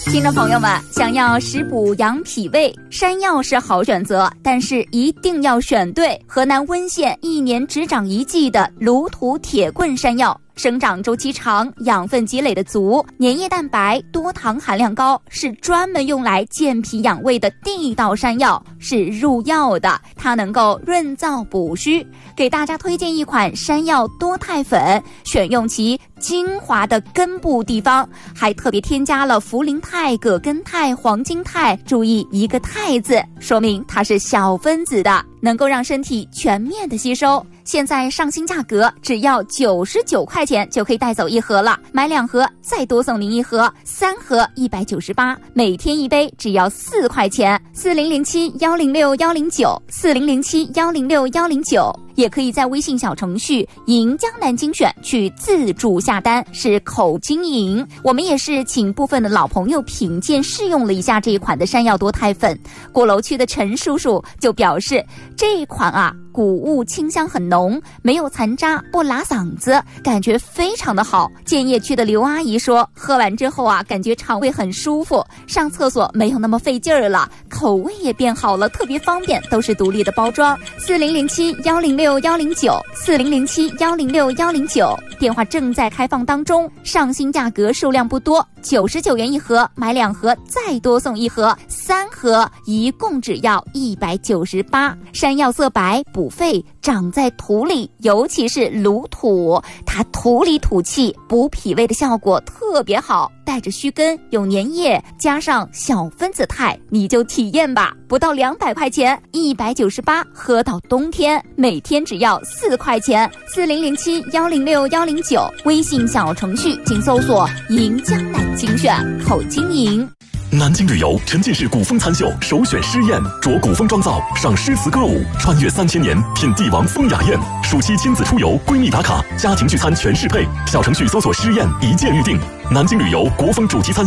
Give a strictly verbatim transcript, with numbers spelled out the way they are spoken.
听众朋友们，想要食补养脾胃，山药是好选择，但是一定要选对。河南温县一年只长一季的芦土铁棍山药，生长周期长，养分积累的足，粘液蛋白、多糖含量高，是专门用来健脾养胃的地道山药，是入药的，它能够润燥补虚。给大家推荐一款山药多肽粉，选用其精华的根部地方，还特别添加了茯苓肽、葛根肽、黄金肽，注意一个肽字，说明它是小分子的，能够让身体全面的吸收。现在上新价格只要九十九块钱就可以带走一盒了，买两盒再多送您一盒，三盒一百九十八，每天一杯只要四块钱。四零零七幺零六幺零九，四零零七幺零六幺零九，也可以在微信小程序银江南精选去自助下单，是口经营。我们也是请部分的老朋友品鉴试用了一下这一款的山药多肽粉，鼓楼区的陈叔叔就表示，这一款啊谷物清香很浓，没有残渣，不拉嗓子，感觉非常的好。建业区的刘阿姨说，喝完之后啊，感觉肠胃很舒服，上厕所没有那么费劲儿了，口味也变好了，特别方便，都是独立的包装。四零零七幺零六幺零九，四零零七幺零六幺零九，电话正在开放当中，上新价格数量不多，九十九元一盒，买两盒再多送一盒，三盒一共只要一百九十八。山药色白，补肺，长在土里，尤其是芦土，它土里土气，补脾胃的效果特别好，带着须根，有粘液，加上小分子肽，你就体验吧。不到两百块钱，一百九十八，喝到冬天，每天只要四块钱。四零零七幺零六幺零九，微信小程序请搜索银江南精选，口经营。 南京旅游沉浸式古风餐秀首选诗宴，着古风妆造，赏诗词歌舞，穿越三千年，品帝王风雅宴。暑期亲子出游，闺蜜打卡，家庭聚餐全适配。小程序搜索诗宴，一键预定。南京旅游国风主题餐